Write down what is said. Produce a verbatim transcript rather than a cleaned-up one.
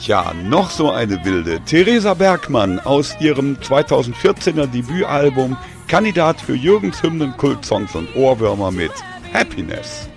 Tja, noch so eine wilde. Theresa Bergmann aus ihrem zweitausendvierzehner Debütalbum, Kandidat für Jürgens Hymnen, Kultsongs und Ohrwürmer mit Happiness.